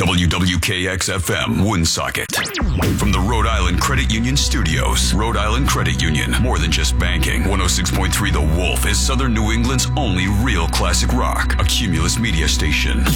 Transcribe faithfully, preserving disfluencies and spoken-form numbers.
W W K X F M, Woonsocket. From the Rhode Island Credit Union Studios, Rhode Island Credit Union, more than just banking. one oh six point three The Wolf is Southern New England's only real classic rock, a Cumulus media station.